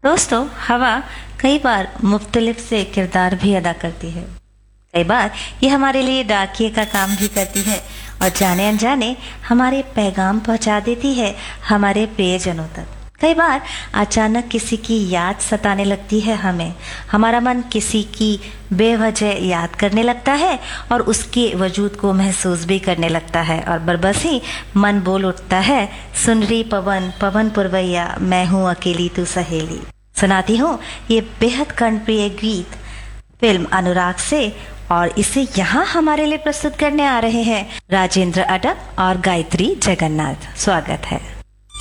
दोस्तों, हवा कई बार मुख्तलिफ से किरदार भी अदा करती है। कई बार ये हमारे लिए डाकिए का काम भी करती है और जाने अनजाने हमारे पैगाम पहुंचा देती है हमारे प्रियजनों तक। कई बार अचानक किसी की याद सताने लगती है हमें, हमारा मन किसी की बेवजह याद करने लगता है और उसके वजूद को महसूस भी करने लगता है और बरबसी मन बोल उठता है, सुन रही पवन पवन पुरवैया, मैं हूँ अकेली तू सहेली। सुनाती हूँ ये बेहद कर्णप्रिय गीत फिल्म अनुराग से, और इसे यहाँ हमारे लिए प्रस्तुत करने आ रहे हैं राजेंद्र अडप और गायत्री जगन्नाथ। स्वागत है।